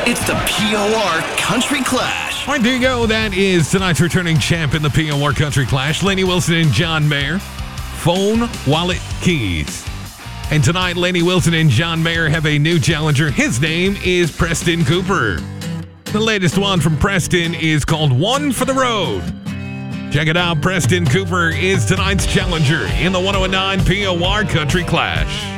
It's the POR Country Clash. All right, there you go. That is tonight's returning champ in the POR Country Clash, Lainey Wilson and John Mayer. Phone, wallet, keys. And tonight, Lainey Wilson and John Mayer have a new challenger. His name is Preston Cooper. The latest one from Preston is called One for the Road. Check it out. Preston Cooper is tonight's challenger in the 109 POR Country Clash.